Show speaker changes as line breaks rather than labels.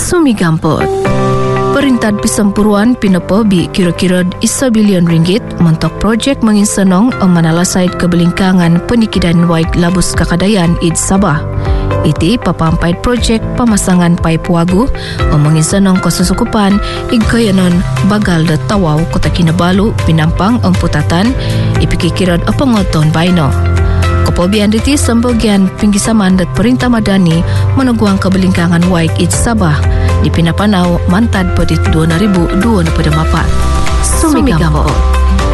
Sumigampot. Perintah Pisampuruan pinapobi kira-kira RM1 bilion untuk projek menginsenong manalasait kebelingkangan penikidan waik labus kakadayan id Sabah. Iti papampait projek pemasangan paip wagu menginsenong kesusukupan igkayanon bagal de Tawau Kota Kinabalu pinampang emputatan ipikikirad pengoton baino. Kepobian diti sembagian pinggisaman dat perintah madani meneguang kebelingkangan waik id Sabah di Pinapanau mantad pada 2024. Sumigampot.